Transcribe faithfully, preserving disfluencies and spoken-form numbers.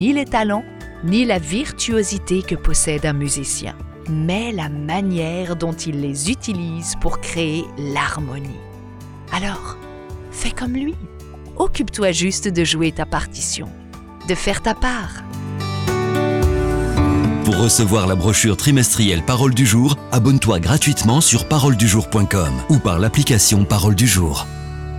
ni les talents, ni la virtuosité que possède un musicien, mais la manière dont il les utilise pour créer l'harmonie. Alors, fais comme lui. Occupe-toi juste de jouer ta partition, de faire ta part. Pour recevoir la brochure trimestrielle Parole du jour, abonne-toi gratuitement sur parole du jour point com ou par l'application Parole du jour.